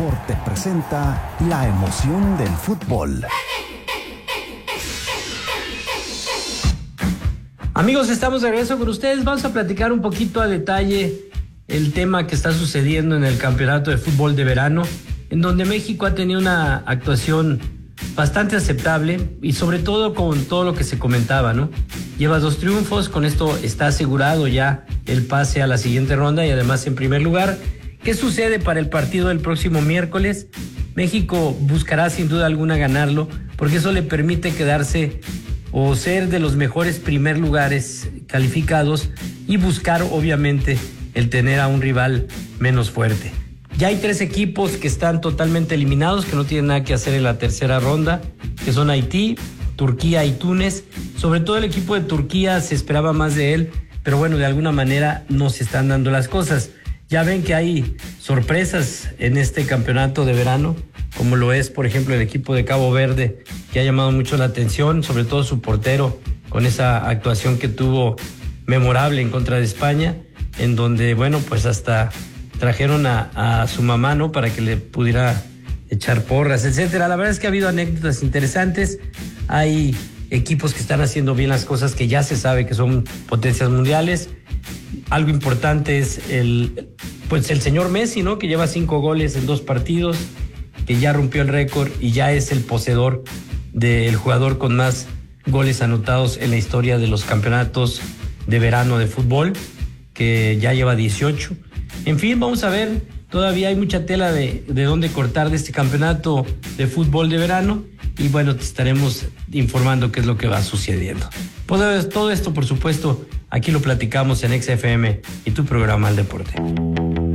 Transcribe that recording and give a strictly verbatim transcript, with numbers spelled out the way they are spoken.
Deporte presenta la emoción del fútbol. Amigos, estamos de regreso con ustedes. Vamos a platicar un poquito a detalle el tema que está sucediendo en el campeonato de fútbol de verano, en donde México ha tenido una actuación bastante aceptable y sobre todo con todo lo que se comentaba, ¿no? Lleva dos triunfos, con esto está asegurado ya el pase a la siguiente ronda y además en primer lugar. ¿Qué sucede para el partido del próximo miércoles? México buscará sin duda alguna ganarlo, porque eso le permite quedarse o ser de los mejores primer lugares calificados y buscar obviamente el tener a un rival menos fuerte. Ya hay tres equipos que están totalmente eliminados, que no tienen nada que hacer en la tercera ronda, que son Haití, Turquía y Túnez. Sobre todo el equipo de Turquía se esperaba más de él, pero bueno, de alguna manera no se están dando las cosas. Ya ven que hay sorpresas en este campeonato de verano, como lo es, por ejemplo, el equipo de Cabo Verde, que ha llamado mucho la atención, sobre todo su portero, con esa actuación que tuvo memorable en contra de España, en donde, bueno, pues hasta trajeron a, a su mamá, ¿no?, para que le pudiera echar porras, etcétera. La verdad es que ha habido anécdotas interesantes. Hay equipos que están haciendo bien las cosas, que ya se sabe que son potencias mundiales. Algo importante es el, pues el señor Messi, ¿no?, que lleva cinco goles en dos partidos, que ya rompió el récord y ya es el poseedor del jugador con más goles anotados en la historia de los campeonatos de verano de fútbol, que ya lleva dieciocho. En fin, vamos a ver, todavía hay mucha tela de, de dónde cortar de este campeonato de fútbol de verano y bueno, te estaremos informando qué es lo que va sucediendo. Pues todo esto, por supuesto, aquí lo platicamos en X F M y tu programa El Deporte.